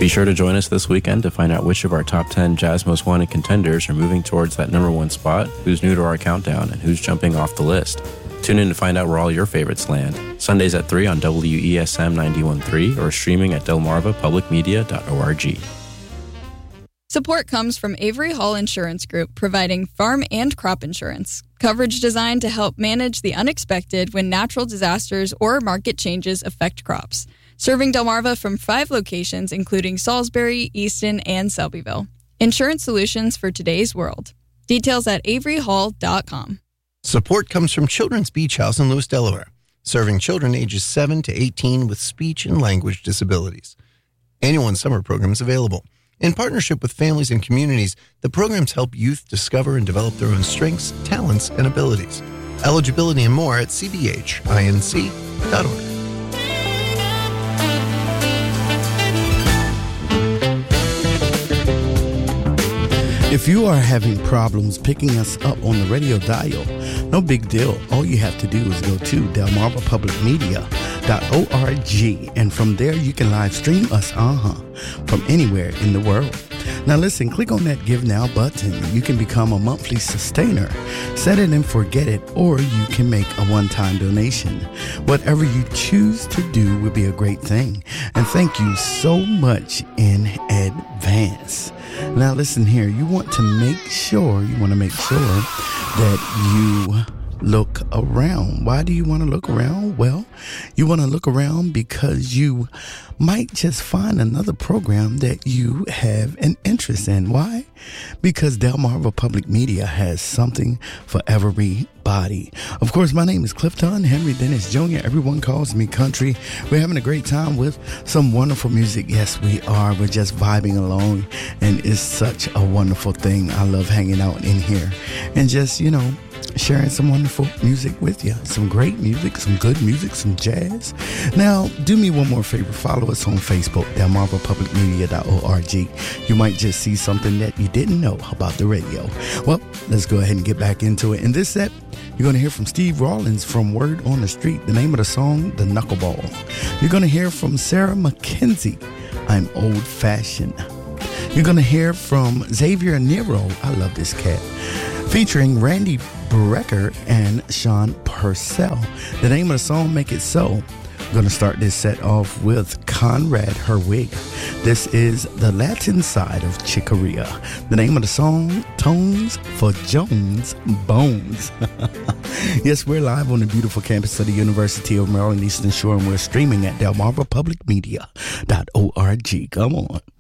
Be sure to join us this weekend to find out which of our top 10 Jazz Most Wanted contenders are moving towards that number one spot, who's new to our countdown, and who's jumping off the list. Tune in to find out where all your favorites land. Sundays at 3 on WESM 91.3 or streaming at delmarvapublicmedia.org. Support comes from Avery Hall Insurance Group, providing farm and crop insurance. Coverage designed to help manage the unexpected when natural disasters or market changes affect crops. Serving Delmarva from 5 locations, including Salisbury, Easton, and Selbyville. Insurance solutions for today's world. Details at averyhall.com. Support comes from Children's Beach House in Lewis, Delaware, serving children ages 7 to 18 with speech and language disabilities. Annual and summer programs available. In partnership with families and communities, the programs help youth discover and develop their own strengths, talents, and abilities. Eligibility and more at cbhinc.org. If you are having problems picking us up on the radio dial, no big deal. All you have to do is go to delmarvapublicmedia.org, and from there you can live stream us from anywhere in the world. Now listen, click on that Give Now button. You can become a monthly sustainer. Set it and forget it, or you can make a one-time donation. Whatever you choose to do will be a great thing. And thank you so much in advance. Now listen here, you want to make sure that you look around. Why do you want to look around? Well, you want to look around because you might just find another program that you have an interest in. Why? Because Delmarva Public Media has something for everybody. Of course, my name is Clifton Henry Dennis Jr. Everyone calls me Country. We're having a great time with some wonderful music. Yes, we are. We're just vibing along, and it's such a wonderful thing. I love hanging out in here and just, sharing some wonderful music with you. Some great music, some good music, some jazz. Now, do me one more favor. Follow us on Facebook, delmarvapublicmedia.org. You might just see something that you didn't know about the radio. Well, let's go ahead and get back into it. In this set, you're going to hear from Steve Rawlins from Word on the Street. The name of the song, The Knuckleball. You're going to hear from Sarah McKenzie, I'm Old Fashioned. You're going to hear from Xavier Nero, I love this cat, featuring Randy Brecker and Sean Purcell. The name of the song, Make It So. I'm going to start this set off with Conrad Herwig. This is the Latin side of Chicoria. The name of the song, Tones for Jones Bones. Yes, we're live on the beautiful campus of the University of Maryland Eastern Shore, and we're streaming at delmarvapublicmedia.org. Come on.